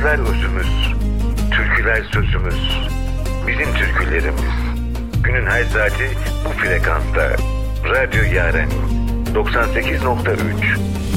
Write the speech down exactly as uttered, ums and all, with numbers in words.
Sazlar özümüz, türküler sözümüz. Bizim türkülerimiz. Günün her saati bu frekansta. Radyo Yaren doksan sekiz nokta üç.